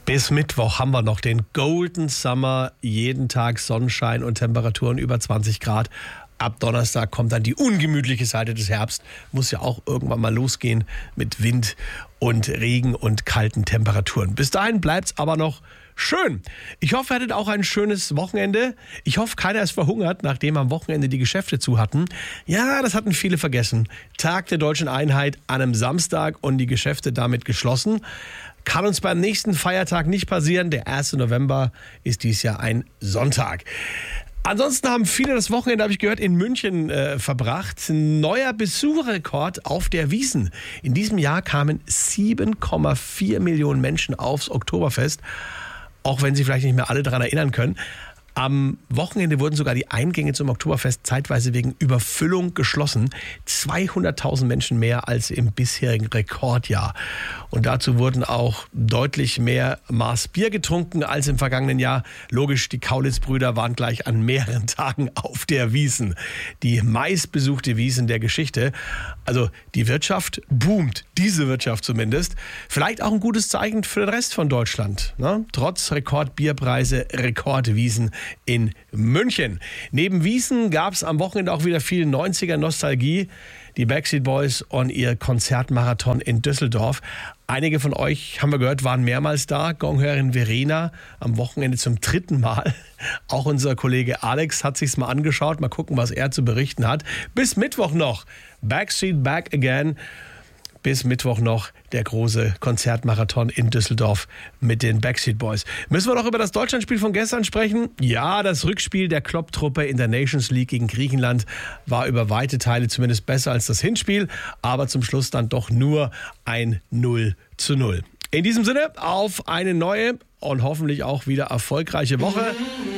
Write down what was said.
Bis Mittwoch haben wir noch den Golden Summer. Jeden Tag Sonnenschein und Temperaturen über 20 Grad. Ab Donnerstag kommt dann die ungemütliche Seite des Herbst. Muss ja auch irgendwann mal losgehen mit Wind und Regen und kalten Temperaturen. Bis dahin bleibt's aber noch schön. Ich hoffe, ihr hattet auch ein schönes Wochenende. Ich hoffe, keiner ist verhungert, nachdem am Wochenende die Geschäfte zu hatten. Ja, das hatten viele vergessen. Tag der Deutschen Einheit an einem Samstag und die Geschäfte damit geschlossen. Kann uns beim nächsten Feiertag nicht passieren. Der 1. November ist dies Jahr ein Sonntag. Ansonsten haben viele das Wochenende, habe ich gehört, in München verbracht. Neuer Besucherrekord auf der Wiesn. In diesem Jahr kamen 7,4 Millionen Menschen aufs Oktoberfest. Auch wenn Sie vielleicht nicht mehr alle daran erinnern können. Am Wochenende wurden sogar die Eingänge zum Oktoberfest zeitweise wegen Überfüllung geschlossen. 200.000 Menschen mehr als im bisherigen Rekordjahr. Und dazu wurden auch deutlich mehr Maß Bier getrunken als im vergangenen Jahr. Logisch, die Kaulitz-Brüder waren gleich an mehreren Tagen auf der Wiesn. Die meistbesuchte Wiesn der Geschichte. Also die Wirtschaft boomt, diese Wirtschaft zumindest. Vielleicht auch ein gutes Zeichen für den Rest von Deutschland. Ne? Trotz Rekordbierpreise, Rekordwiesn in München. Neben Wiesn gab es am Wochenende auch wieder viel 90er-Nostalgie. Die Backstreet Boys und ihr Konzertmarathon in Düsseldorf. Einige von euch, haben wir gehört, waren mehrmals da. Gonghörerin Verena am Wochenende zum 3. Mal. Auch unser Kollege Alex hat sich's mal angeschaut. Mal gucken, was er zu berichten hat. Bis Mittwoch noch. Backstreet Back Again. Bis Mittwoch noch der große Konzertmarathon in Düsseldorf mit den Backstreet Boys. Müssen wir noch über das Deutschlandspiel von gestern sprechen? Ja, das Rückspiel der Klopp-Truppe in der Nations League gegen Griechenland war über weite Teile zumindest besser als das Hinspiel, aber zum Schluss dann doch nur ein 0:0. In diesem Sinne auf eine neue und hoffentlich auch wieder erfolgreiche Woche.